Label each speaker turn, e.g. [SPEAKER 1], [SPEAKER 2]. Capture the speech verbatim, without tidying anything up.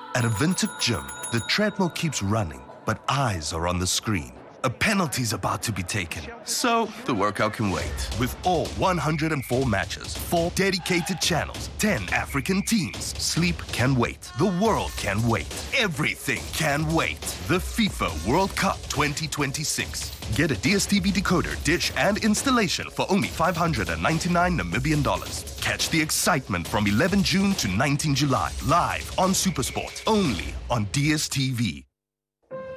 [SPEAKER 1] At a vintage gym, the treadmill keeps running, but eyes are on the screen. A penalty's about to be taken, so the workout can wait. With all one hundred four matches, four dedicated channels, ten African teams, sleep can wait. The world can wait. Everything can wait. The FIFA World Cup twenty twenty-six. Get a D S T V decoder, dish, and installation for only five hundred ninety-nine Namibian dollars. Catch the excitement from eleventh June to nineteenth July, live on SuperSport, only on D S T V.